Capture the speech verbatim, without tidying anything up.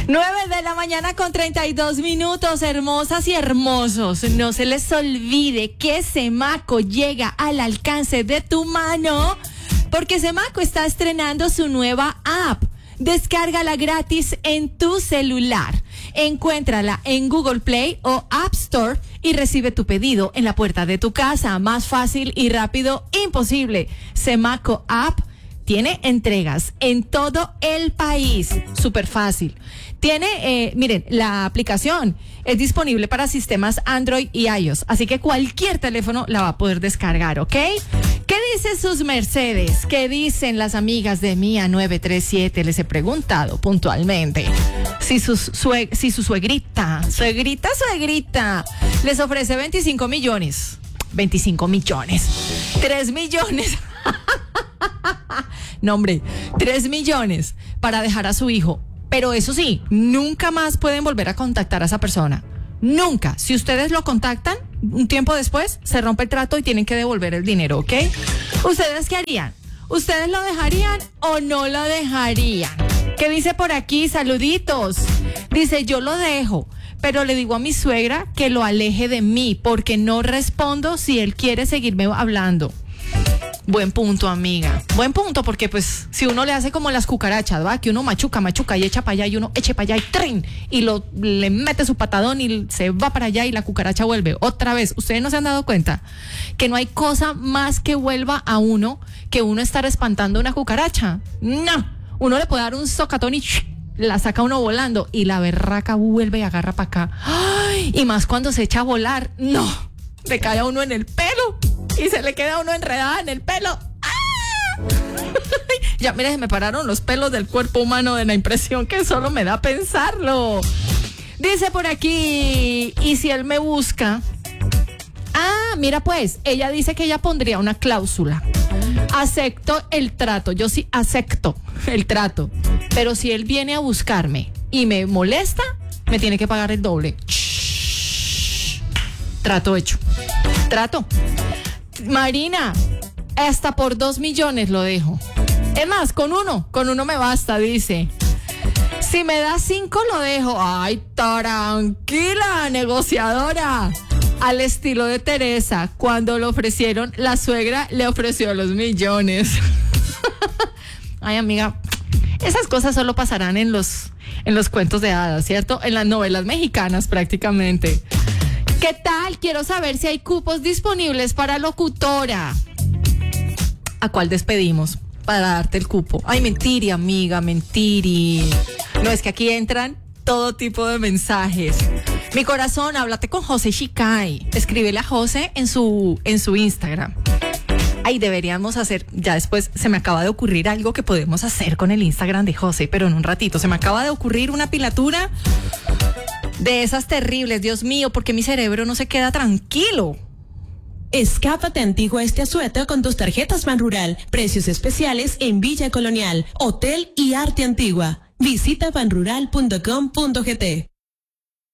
nueve de la mañana con treinta y dos minutos, hermosas y hermosos. No se les olvide que Semaco llega al alcance de tu mano, porque Semaco está estrenando su nueva app. Descárgala gratis en tu celular. Encuéntrala en Google Play o App Store y recibe tu pedido en la puerta de tu casa. Más fácil y rápido, imposible. Semaco App tiene entregas en todo el país. Súper fácil. Tiene, eh, miren, la aplicación es disponible para sistemas Android y iOS, así que cualquier teléfono la va a poder descargar, ¿ok? ¿Qué dicen sus Mercedes? ¿Qué dicen las amigas de Mía nueve tres siete? Les he preguntado puntualmente si, sus sue- si su suegrita, suegrita, suegrita, les ofrece veinticinco millones. veinticinco millones. tres millones. No, hombre, tres millones para dejar a su hijo. Pero eso sí, nunca más pueden volver a contactar a esa persona. Nunca. Si ustedes lo contactan, un tiempo después, se rompe el trato y tienen que devolver el dinero, ¿ok? ¿Ustedes qué harían? ¿Ustedes lo dejarían o no lo dejarían? ¿Qué dice por aquí? Saluditos. Dice, yo lo dejo, pero le digo a mi suegra que lo aleje de mí porque no respondo si él quiere seguirme hablando. Buen punto, amiga. Buen punto, porque pues si uno le hace como las cucarachas, ¿va? Que uno machuca, machuca y echa para allá y uno eche para allá y ¡trin! Y lo, le mete su patadón y se va para allá y la cucaracha vuelve. Otra vez, ¿ustedes no se han dado cuenta? Que no hay cosa más que vuelva a uno que uno estar espantando una cucaracha. No, uno le puede dar un socatón y ¡shh! La saca uno volando y la berraca vuelve y agarra para acá. ¡Ay! Y más cuando se echa a volar, no, le cae a uno en el pelo. Y se le queda uno enredada en el pelo. ¡Ah! Ya, mire, se me pararon los pelos del cuerpo humano de la impresión que solo me da pensarlo. Dice por aquí, ¿y si él me busca? Ah, mira pues, ella dice que ella pondría una cláusula. Acepto el trato, yo sí acepto el trato. Pero si él viene a buscarme y me molesta, me tiene que pagar el doble. Shh. Trato hecho. Trato. Marina, hasta por dos millones lo dejo. Es más, con uno, con uno me basta, dice. Si me da cinco lo dejo. Ay, tranquila, negociadora. Al estilo de Teresa, cuando le ofrecieron, la suegra le ofreció los millones. Ay, amiga, esas cosas solo pasarán en los, en los cuentos de hadas, ¿cierto? En las novelas mexicanas prácticamente. ¿Qué tal? Quiero saber si hay cupos disponibles para locutora. ¿A cuál despedimos para darte el cupo? Ay, mentiri, amiga, mentiri. No, es que aquí entran todo tipo de mensajes. Mi corazón, háblate con José Shikai. Escríbele a José en su, en su Instagram. Ay, deberíamos hacer, ya después se me acaba de ocurrir algo que podemos hacer con el Instagram de José, pero en un ratito. Se me acaba de ocurrir una pilatura de esas terribles, Dios mío, porque mi cerebro no se queda tranquilo. Escápate Antigua este asueto con tus tarjetas Banrural. Precios especiales en Villa Colonial, Hotel y Arte Antigua. Visita banrural punto com punto gt.